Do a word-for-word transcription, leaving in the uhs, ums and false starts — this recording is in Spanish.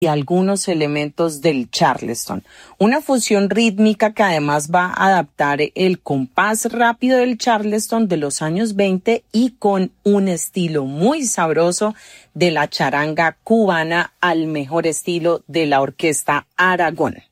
y algunos elementos del Charleston. Una fusión rítmica que además va a adaptar el compás rápido del Charleston de los años veinte y con un estilo muy sabroso de la charanga cubana al mejor estilo de la orquesta Aragón.